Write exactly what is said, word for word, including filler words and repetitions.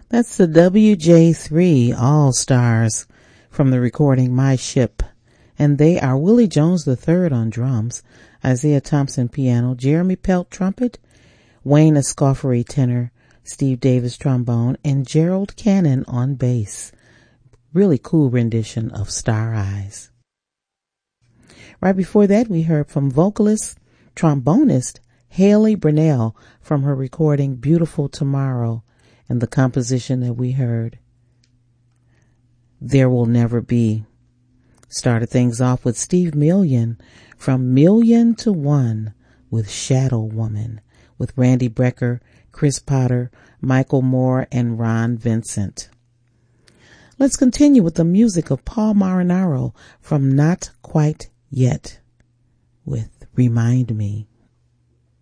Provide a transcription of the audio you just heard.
That's the W J three All-Stars from the recording My Ship. And they are Willie Jones the third on drums, Isaiah Thompson piano, Jeremy Pelt trumpet, Wayne Escoffery tenor, Steve Davis trombone, and Gerald Cannon on bass. Really cool rendition of Star Eyes. Right before that, we heard from vocalist, trombonist Haley Brunell from her recording Beautiful Tomorrow, and the composition that we heard, There Will Never Be. Started things off with Steve Million from Million to One with Shadow Woman, with Randy Brecker, Chris Potter, Michael Moore, and Ron Vincent. Let's continue with the music of Paul Marinaro from Not Quite Yet with Remind Me.